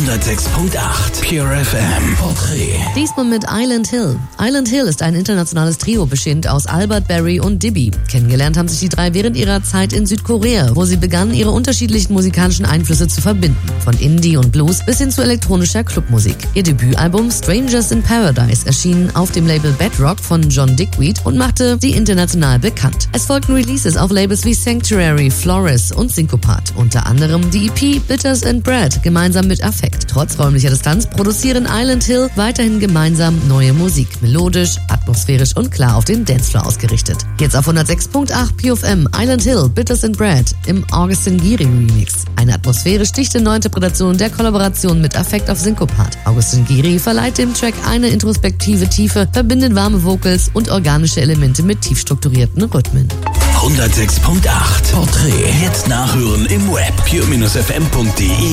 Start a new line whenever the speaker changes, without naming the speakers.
106.8 Pure FM Porträt.
Diesmal mit Island Hill. Island Hill ist ein internationales Trio bestehend aus Albert, Barry und Dibby. Kennengelernt haben sich die drei während ihrer Zeit in Südkorea, wo sie begannen, ihre unterschiedlichen musikalischen Einflüsse zu verbinden. Von Indie und Blues bis hin zu elektronischer Clubmusik. Ihr Debütalbum Strangers in Paradise erschien auf dem Label Bedrock von John Dickweed und machte sie international bekannt. Es folgten Releases auf Labels wie Sanctuary, Flores und Syncopat. Unter anderem die EP Bitters and Bread gemeinsam mit Affect. Trotz räumlicher Distanz produzieren Island Hill weiterhin gemeinsam neue Musik. Melodisch, atmosphärisch und klar auf den Dancefloor ausgerichtet. Jetzt auf 106.8 PFM Island Hill Bitters and Bread im Augustin Giri Remix. Eine atmosphärisch dichte Neuinterpretation der Kollaboration mit Affect auf Syncopat. Augustin Giri verleiht dem Track eine introspektive Tiefe, verbindet warme Vocals und organische Elemente mit tief strukturierten Rhythmen.
106.8 Porträt. Jetzt nachhören im Web pure-fm.de